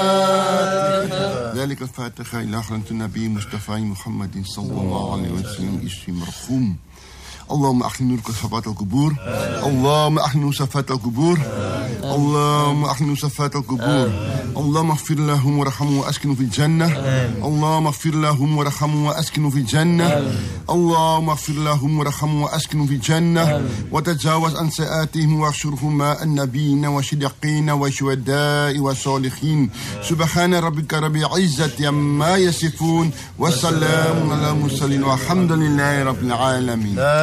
ذلك الفاتحة إلى حضرة النبي مصطفى محمد صلى الله عليه وسلم اسم مرحوم. اللهم أحل نور صفات القبور. اللهم أحل نور صفات القبور. اللهم أحل نور صفات القبور. اللهم اغفر لهم وارحمهم وأسكنوا في الجنة. اللهم اغفر لهم وارحمهم وأسكنوا في الجنة. اللهم اغفر لهم وارحمهم وأسكنوا في الجنة. وتجاوز عن سيئاتهم واحشرهم مع النبيين والصديقين والشهداء والصالحين. سبحان ربك رب العزة عما يصفون وسلام على المرسلين والحمد لله رب العالمين.